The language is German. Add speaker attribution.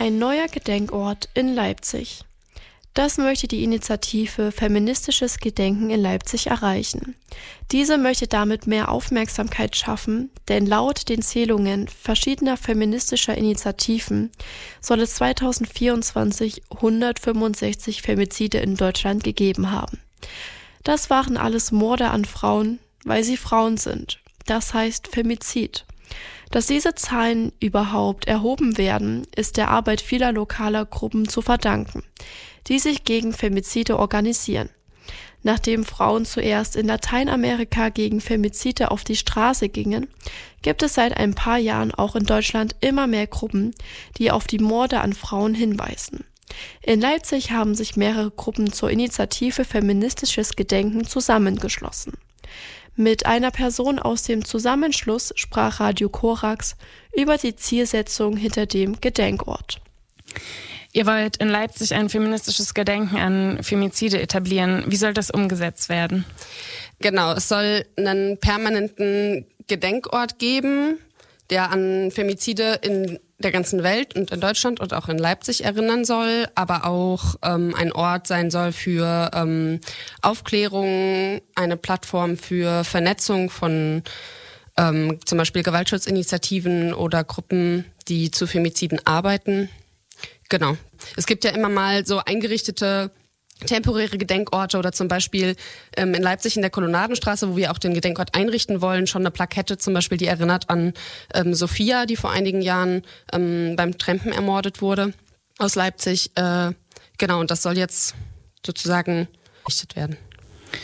Speaker 1: Ein neuer Gedenkort in Leipzig. Das möchte die Initiative Feministisches Gedenken in Leipzig erreichen. Diese möchte damit mehr Aufmerksamkeit schaffen, denn laut den Zählungen verschiedener feministischer Initiativen soll es 2024 165 Femizide in Deutschland gegeben haben. Das waren alles Morde an Frauen, weil sie Frauen sind. Das heißt Femizid. Dass diese Zahlen überhaupt erhoben werden, ist der Arbeit vieler lokaler Gruppen zu verdanken, die sich gegen Femizide organisieren. Nachdem Frauen zuerst in Lateinamerika gegen Femizide auf die Straße gingen, gibt es seit ein paar Jahren auch in Deutschland immer mehr Gruppen, die auf die Morde an Frauen hinweisen. In Leipzig haben sich mehrere Gruppen zur Initiative Feministisches Gedenken zusammengeschlossen. Mit einer Person aus dem Zusammenschluss sprach Radio Korax über die Zielsetzung hinter dem Gedenkort.
Speaker 2: Ihr wollt in Leipzig ein feministisches Gedenken an Femizide etablieren. Wie soll das umgesetzt werden?
Speaker 3: Genau, es soll einen permanenten Gedenkort geben, der an Femizide in der ganzen Welt und in Deutschland und auch in Leipzig erinnern soll, aber auch ein Ort sein soll für Aufklärung, eine Plattform für Vernetzung von zum Beispiel Gewaltschutzinitiativen oder Gruppen, die zu Femiziden arbeiten. Genau. Es gibt ja immer mal so eingerichtete temporäre Gedenkorte oder zum Beispiel in Leipzig in der Kolonnadenstraße, wo wir auch den Gedenkort einrichten wollen, schon eine Plakette zum Beispiel, die erinnert an Sophia, die vor einigen Jahren beim Trampen ermordet wurde aus Leipzig. Genau, und das soll jetzt sozusagen errichtet werden.